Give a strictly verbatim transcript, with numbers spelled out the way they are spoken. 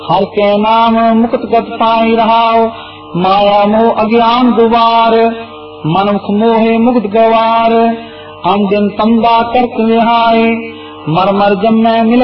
हर के नाम मुक्त गत पाई रहाओ, माया मोह अज्ञान दुवार, मनुख मोहे मुक्त गवार। अन दिन तंदा करक विहाय, मर मर जम में मिल